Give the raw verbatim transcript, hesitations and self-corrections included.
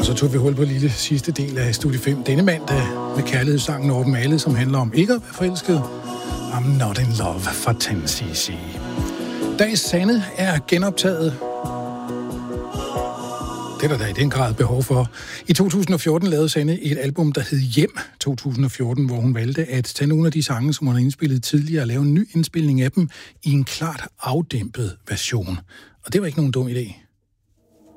Og så tog vi hul på lille sidste del af Studie fem denne mandag med kærlighedssangen Over dem alle, som handler om ikke at være forelsket. I'm not in love fra ten C C. Dags Sande er genoptaget. Det er der da i den grad behov for. I to tusind og fjorten lavede Sanne et album, der hed Hjem to tusind og fjorten, hvor hun valgte at tage nogle af de sange, som hun har indspillet tidligere, og lave en ny indspilning af dem i en klart afdæmpet version. Og det var ikke nogen dum idé.